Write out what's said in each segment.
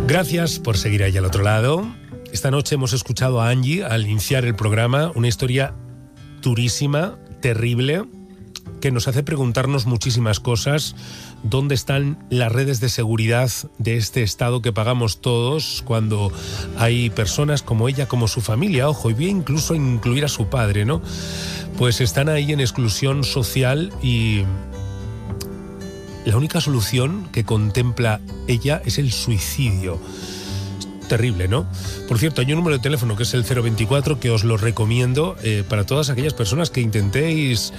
Gracias por seguir ahí al otro lado. Esta noche hemos escuchado a Angie al iniciar el programa, una historia durísima, terrible, que nos hace preguntarnos muchísimas cosas. ¿Dónde están las redes de seguridad de este Estado que pagamos todos cuando hay personas como ella, como su familia? Ojo, y voy incluso a incluir a su padre, ¿no? Pues están ahí en exclusión social y la única solución que contempla ella es el suicidio. Terrible, ¿no? Por cierto, hay un número de teléfono que es el 024 que os lo recomiendo para todas aquellas personas que intentéis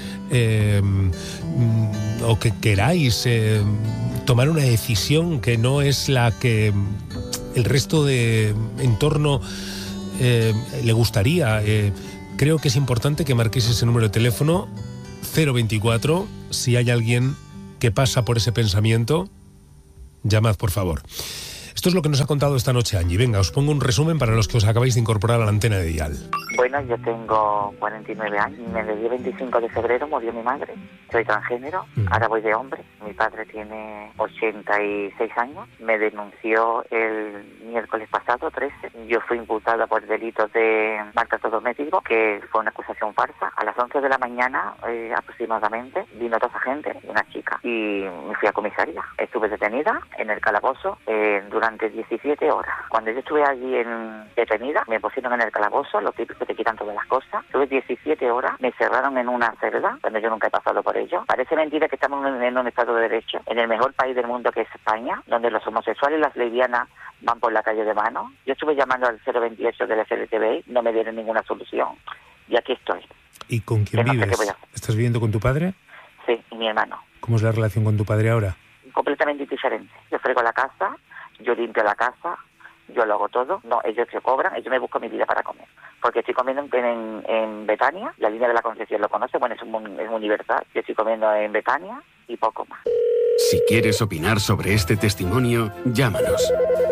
o que queráis tomar una decisión que no es la que el resto de entorno le gustaría. Creo que es importante que marquéis ese número de teléfono 024. Si hay alguien que pasa por ese pensamiento, llamad, por favor. Esto es lo que nos ha contado esta noche Angie. Venga, os pongo un resumen para los que os acabáis de incorporar a la antena de Dial. Bueno, yo tengo 49 años. El día 25 de febrero murió mi madre. Soy transgénero, ahora voy de hombre. Mi padre tiene 86 años. Me denunció el miércoles pasado, 13. Yo fui imputada por delitos de maltrato doméstico, que fue una acusación falsa. A las 11 de la mañana aproximadamente vino dos agentes, una chica, y me fui a comisaría. Estuve detenida en el calabozo durante 17 horas. Cuando yo estuve allí detenida, me pusieron en el calabozo, lo típico que te quitan todas las cosas. Estuve 17 horas, me cerraron en una celda, cuando yo nunca he pasado por ello. Parece mentira que estamos en un Estado de Derecho, en el mejor país del mundo que es España, donde los homosexuales y las lesbianas van por la calle de mano. Yo estuve llamando al 028 del FLTBI, no me dieron ninguna solución. Y aquí estoy. ¿Y con quién vives? ¿Estás viviendo con tu padre? Sí, y mi hermano. ¿Cómo es la relación con tu padre ahora? Completamente diferente. Yo frego la casa, yo limpio la casa, yo lo hago todo. No, ellos se cobran, ellos me buscan mi vida para comer. Porque estoy comiendo en Betania, la línea de la Concepción lo conoce, bueno, es universal. Yo estoy comiendo en Betania y poco más. Si quieres opinar sobre este testimonio, llámanos.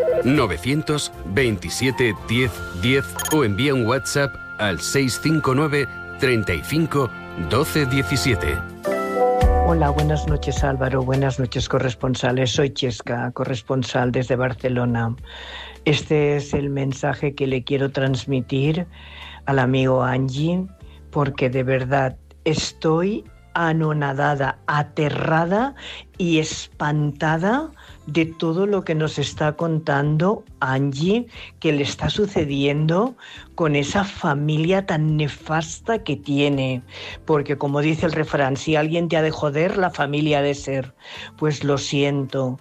927 10 10 o envía un WhatsApp al 659 35 12 17. Hola, buenas noches Álvaro, buenas noches corresponsales. Soy Chesca, corresponsal desde Barcelona. Este es el mensaje que le quiero transmitir al amigo Angie, porque de verdad estoy anonadada, aterrada y espantada de todo lo que nos está contando Angie, que le está sucediendo con esa familia tan nefasta que tiene. Porque como dice el refrán, si alguien te ha de joder, la familia ha de ser. Pues lo siento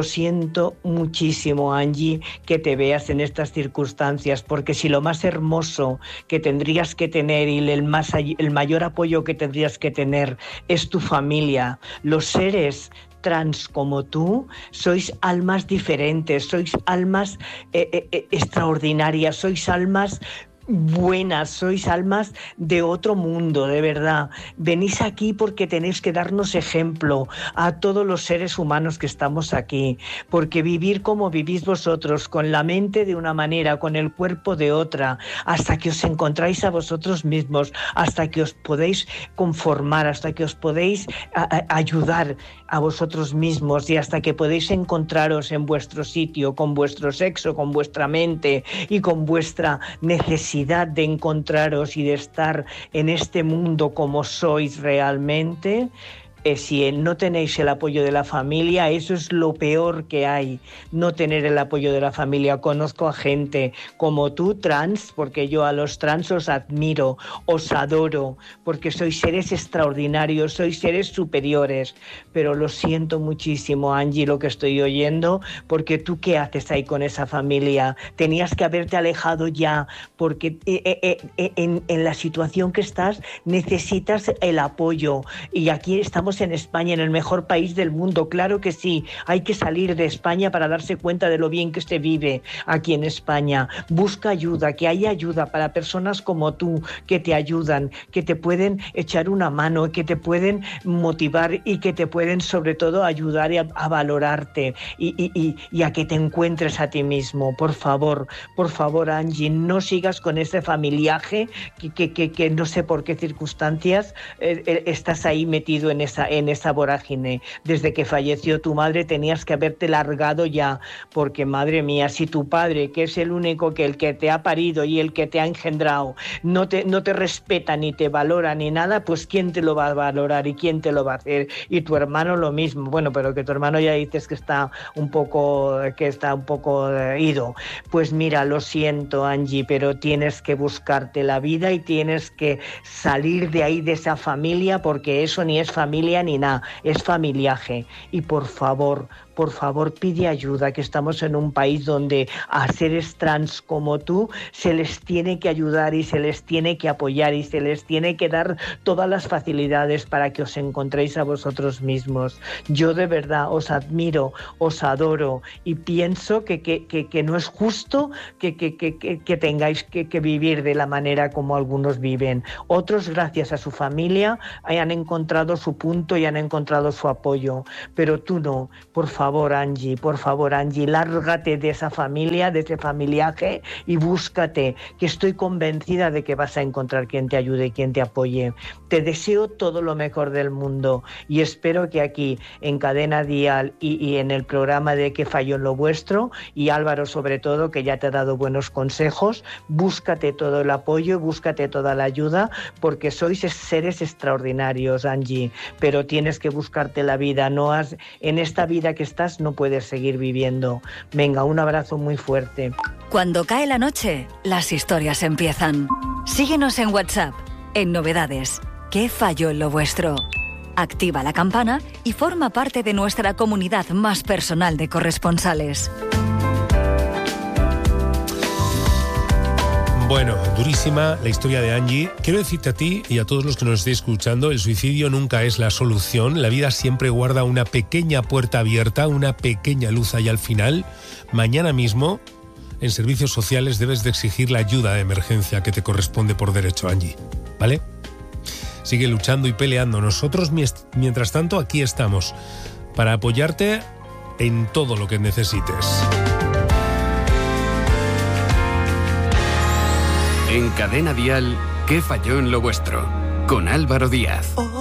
muchísimo, Angie, que te veas en estas circunstancias, porque si lo más hermoso que tendrías que tener y el mayor apoyo que tendrías que tener es tu familia, los seres trans como tú, sois almas diferentes, sois almas extraordinarias, sois almas buenas, sois almas de otro mundo, de verdad. Venís aquí porque tenéis que darnos ejemplo a todos los seres humanos que estamos aquí, porque vivir como vivís vosotros, con la mente de una manera, con el cuerpo de otra, hasta que os encontráis a vosotros mismos, hasta que os podéis conformar, hasta que os podéis ayudar a vosotros mismos y hasta que podéis encontraros en vuestro sitio, con vuestro sexo, con vuestra mente y con vuestra necesidad de encontraros y de estar en este mundo como sois realmente. Si no tenéis el apoyo de la familia, eso es lo peor que hay, no tener el apoyo de la familia. Conozco a gente como tú, trans, porque yo a los trans os admiro, os adoro, porque sois seres extraordinarios, sois seres superiores, pero lo siento muchísimo, Angie, lo que estoy oyendo, porque tú, ¿qué haces ahí con esa familia? Tenías que haberte alejado ya, porque en la situación que estás necesitas el apoyo, y aquí estamos en España, en el mejor país del mundo. Claro que sí, hay que salir de España para darse cuenta de lo bien que se vive aquí en España. Busca ayuda, que haya ayuda para personas como tú, que te ayudan, que te pueden echar una mano, que te pueden motivar y que te pueden sobre todo ayudar a valorarte y a que te encuentres a ti mismo. Por favor, Angie, no sigas con ese familiaje que no sé por qué circunstancias estás ahí metido en esa esa vorágine. Desde que falleció tu madre tenías que haberte largado ya, porque madre mía, si tu padre, que es el único el que te ha parido y el que te ha engendrado, no te respeta ni te valora ni nada, pues ¿quién te lo va a valorar y quién te lo va a hacer? Y tu hermano lo mismo. Bueno, pero que tu hermano ya dices que está un poco ido. Pues mira, lo siento, Angie, pero tienes que buscarte la vida y tienes que salir de ahí, de esa familia, porque eso ni es familia ni nada, es familiaje. Y por favor, pide ayuda, que estamos en un país donde a seres trans como tú se les tiene que ayudar y se les tiene que apoyar y se les tiene que dar todas las facilidades para que os encontréis a vosotros mismos. Yo de verdad os admiro, os adoro y pienso que no es justo que tengáis que vivir de la manera como algunos viven. Otros, gracias a su familia, hayan encontrado su punto y han encontrado su apoyo, pero tú no. Por favor, Angie, lárgate de esa familia, de ese familiaje y búscate, que estoy convencida de que vas a encontrar quien te ayude y quien te apoye. Te deseo todo lo mejor del mundo y espero que aquí en Cadena Dial y en el programa de ¿Qué falló en lo vuestro? Y Álvaro sobre todo, que ya te ha dado buenos consejos, búscate todo el apoyo, búscate toda la ayuda, porque sois seres extraordinarios, Angie, pero tienes que buscarte la vida. En esta vida que estás no puedes seguir viviendo. Venga, un abrazo muy fuerte. Cuando cae la noche, las historias empiezan. Síguenos en WhatsApp, en Novedades. ¿Qué falló en lo vuestro? Activa la campana y forma parte de nuestra comunidad más personal de corresponsales. Bueno, durísima la historia de Angie. Quiero decirte a ti y a todos los que nos estéis escuchando, el suicidio nunca es la solución. La vida siempre guarda una pequeña puerta abierta, una pequeña luz ahí al final. Mañana mismo, en servicios sociales, debes de exigir la ayuda de emergencia que te corresponde por derecho, Angie. ¿Vale? Sigue luchando y peleando. Nosotros, mientras tanto, aquí estamos para apoyarte en todo lo que necesites. En Cadena Dial, ¿Qué falló en lo vuestro? Con Álvaro Díaz.